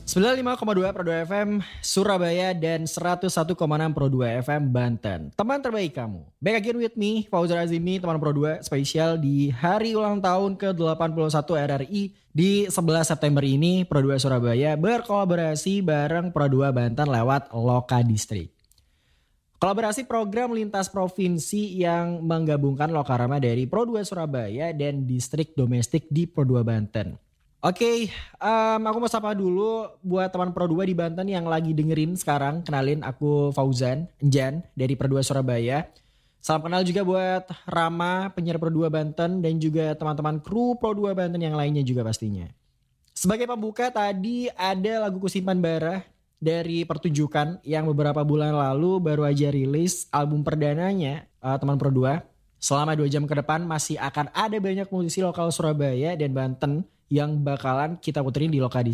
95,2 Pro 2 FM Surabaya dan 101,6 Pro 2 FM Banten. Teman terbaik kamu. Back again with me, Fauzar Azimi, teman Pro 2 spesial di hari ulang tahun ke-81 RRI di 11 September ini. Pro 2 Surabaya berkolaborasi bareng Pro 2 Banten lewat Loka Distrik. Kolaborasi program lintas provinsi yang menggabungkan Lokarama dari Pro 2 Surabaya dan distrik domestik di Pro 2 Banten. Oke, aku mau sapa dulu buat teman Pro 2 di Banten yang lagi dengerin sekarang. Kenalin, aku Fauzan Jan dari Pro 2 Surabaya. Salam kenal juga buat Rama, penyiar Pro 2 Banten, dan juga teman-teman kru Pro 2 Banten yang lainnya juga pastinya. Sebagai pembuka tadi ada lagu Kusimpan Bara dari pertunjukan yang beberapa bulan lalu baru aja rilis album perdananya teman Pro 2. Selama 2 jam ke depan masih akan ada banyak musisi lokal Surabaya dan Banten yang bakalan kita puterin di Loka